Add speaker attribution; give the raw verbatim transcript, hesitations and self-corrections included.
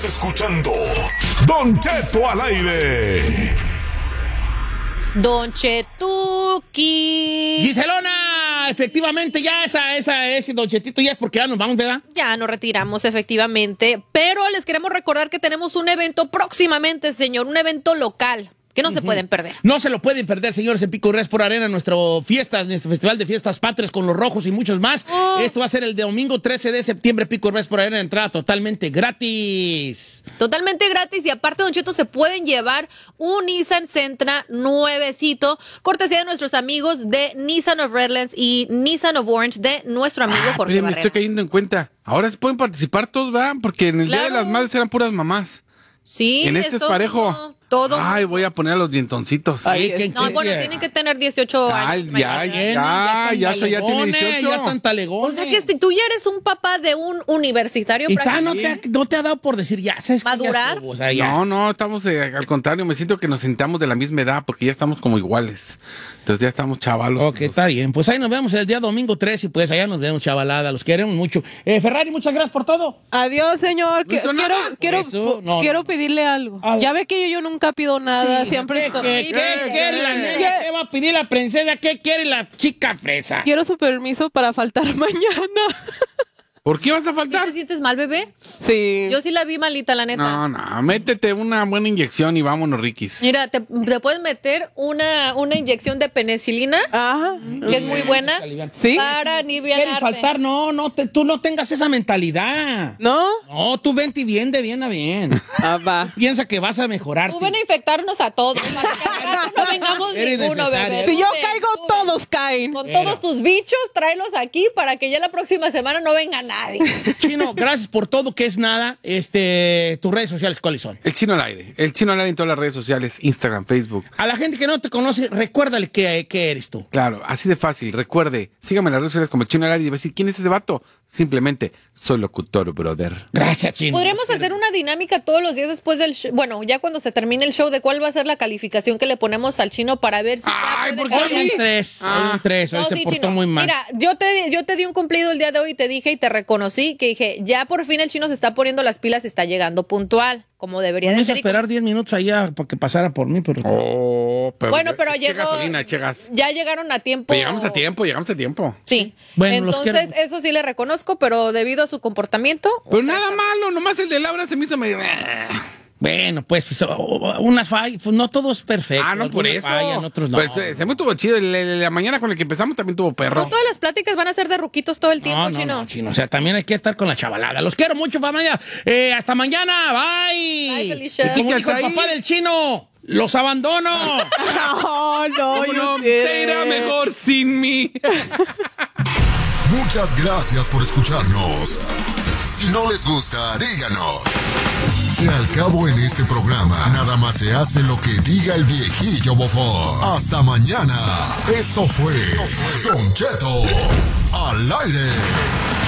Speaker 1: Escuchando Don Cheto al aire.
Speaker 2: Don Chetuki.
Speaker 3: Giselona, efectivamente ya esa, esa, ese Don Chetito ya es porque ya nos vamos, ¿verdad?
Speaker 2: Ya nos retiramos, efectivamente. Pero les queremos recordar que tenemos un evento próximamente, señor, un evento local. Que no uh-huh. se pueden perder.
Speaker 3: No se lo pueden perder, señores, en Pico Res por Arena, nuestro fiestas, nuestro festival de fiestas patrias con los rojos y muchos más. Oh. Esto va a ser el domingo trece de septiembre, Pico Res por Arena, entrada totalmente gratis.
Speaker 2: Totalmente gratis, y aparte, Don Cheto, se pueden llevar un Nissan Sentra nuevecito, cortesía de nuestros amigos de Nissan of Redlands y Nissan of Orange, de nuestro amigo
Speaker 4: ah,
Speaker 2: Jorge
Speaker 4: pero
Speaker 2: Barrera.
Speaker 4: Me estoy cayendo en cuenta. Ahora se pueden participar todos, ¿verdad? Porque en el claro. Día de las Madres eran puras mamás.
Speaker 2: Sí,
Speaker 4: en este es parejo.
Speaker 2: No, todo.
Speaker 4: Ay, voy a poner a los dientoncitos.
Speaker 2: Ay, ¿qué, no, qué, bueno, qué? Tienen que tener dieciocho
Speaker 4: Ay,
Speaker 2: años.
Speaker 4: Ya, ya, ya, ya, eso ya tiene dieciocho.
Speaker 3: Ya tan talegones.
Speaker 2: O sea que este, tú ya eres un papá de un universitario.
Speaker 3: Y ta, no, te, no te ha dado por decir ya, ¿sabes?
Speaker 2: ¿Madurar?
Speaker 3: O sea, ya.
Speaker 4: No, no, estamos, eh, al contrario, me siento que nos sentamos de la misma edad porque ya estamos como iguales. Entonces ya estamos chavalos.
Speaker 3: Ok, los... está bien. Pues ahí nos vemos el día domingo trece y pues allá nos vemos, chavalada. Los queremos mucho. Eh, Ferrari, muchas gracias por todo.
Speaker 5: Adiós, señor. Que, quiero quiero,
Speaker 3: eso, no,
Speaker 5: quiero
Speaker 3: no.
Speaker 5: pedirle algo. Ah, ya ve que yo, yo nunca pido nada.
Speaker 3: Sí,
Speaker 5: siempre
Speaker 3: ¿Qué,
Speaker 5: estoy...
Speaker 3: ¿qué, qué, qué quiere la nena? ¿Qué? ¿Qué va a pedir la princesa? ¿Qué quiere la chica fresa?
Speaker 5: Quiero su permiso para faltar mañana.
Speaker 4: ¿Por qué vas a faltar?
Speaker 2: ¿Te sientes mal, bebé?
Speaker 5: Sí.
Speaker 2: Yo sí la vi malita, la neta.
Speaker 4: No, no, métete una buena inyección y vámonos, Riquis.
Speaker 2: Mira, te, te puedes meter una, una inyección de penicilina,
Speaker 5: Ajá.
Speaker 2: que es muy buena,
Speaker 5: ¿sí?
Speaker 2: para aliviar.
Speaker 3: ¿Quieres faltar? No, no, te, tú no tengas esa mentalidad.
Speaker 5: ¿No?
Speaker 3: No, tú vente y bien de bien a bien.
Speaker 5: Ah, va.
Speaker 3: Piensa que vas a mejorar.
Speaker 2: Tú ven a infectarnos a todos, para que no vengamos
Speaker 3: Eres
Speaker 2: ninguno, bebé.
Speaker 5: Si yo
Speaker 2: Tú
Speaker 5: caigo,
Speaker 2: ven,
Speaker 5: todos caen.
Speaker 2: Con
Speaker 3: Pero.
Speaker 2: todos tus bichos, tráelos aquí para que ya la próxima semana no venga nadie.
Speaker 3: Chino, gracias por todo, que es nada. Este, tus redes sociales, ¿cuáles son?
Speaker 4: El Chino al aire. El Chino al aire en todas las redes sociales, Instagram, Facebook.
Speaker 3: A la gente que no te conoce, recuérdale que, que eres tú.
Speaker 4: Claro, así de fácil. Recuerde, sígame en las redes sociales como el Chino al aire y va a decir, ¿quién es ese vato? Simplemente, soy locutor, brother.
Speaker 3: Gracias, Chino.
Speaker 2: Podríamos hacer una dinámica todos los días después del show. Bueno, ya cuando se termine el show, de cuál va a ser la calificación que le ponemos al Chino para ver si
Speaker 4: Ay,
Speaker 2: ya
Speaker 4: ¿por
Speaker 2: puede
Speaker 4: qué?
Speaker 3: Hoy
Speaker 2: cambiar.
Speaker 3: un tres,
Speaker 4: Ah.
Speaker 3: hoy un tres, hoy
Speaker 2: No,
Speaker 3: se
Speaker 2: sí,
Speaker 3: portó
Speaker 2: Chino.
Speaker 3: muy mal.
Speaker 2: Mira, yo te, yo te di un cumplido el día de hoy y te dije y te reconocí que dije, ya por fin el Chino se está poniendo las pilas y está llegando puntual, como debería
Speaker 3: Me
Speaker 2: de
Speaker 3: hice
Speaker 2: ser.
Speaker 3: esperar diez minutos allá para que pasara por mí, pero...
Speaker 4: Oh, pero
Speaker 2: Bueno, pero
Speaker 4: eche
Speaker 2: llegó.
Speaker 4: gasolina, eche gas.
Speaker 2: Ya llegaron a tiempo.
Speaker 4: Pero llegamos a tiempo, llegamos a tiempo.
Speaker 2: Sí.
Speaker 3: Bueno, los
Speaker 2: entonces
Speaker 3: quiero.
Speaker 2: eso sí le reconozco, pero debido a su comportamiento.
Speaker 4: Pero nada malo, nomás el de Laura se me hizo medio...
Speaker 3: Bueno, pues, pues unas fallas, pues, no todo es perfecto.
Speaker 4: Ah, no, por
Speaker 3: Algunas
Speaker 4: eso.
Speaker 3: fallan, otros no.
Speaker 4: Pues eh, se me tuvo chido. El- el- La mañana con la que empezamos también tuvo perro.
Speaker 2: No todas las pláticas van a ser de ruquitos todo el tiempo,
Speaker 3: No, no,
Speaker 2: Chino.
Speaker 3: no, Chino. O sea, también hay que estar con la chavalada. Los quiero mucho, familia. Eh, hasta mañana. Bye.
Speaker 2: Bye, Felicia.
Speaker 3: Y como
Speaker 4: ¿Y
Speaker 3: dijo el
Speaker 4: ahí?
Speaker 3: papá del Chino, los abandono.
Speaker 5: No, no,
Speaker 4: ¿Cómo
Speaker 5: yo
Speaker 4: no?
Speaker 5: sé.
Speaker 4: Te irá mejor sin mí.
Speaker 1: Muchas gracias por escucharnos. Si no les gusta, díganos. Que al cabo en este programa, nada más se hace lo que diga el viejillo bofón. Hasta mañana. Esto fue Don Cheto al aire.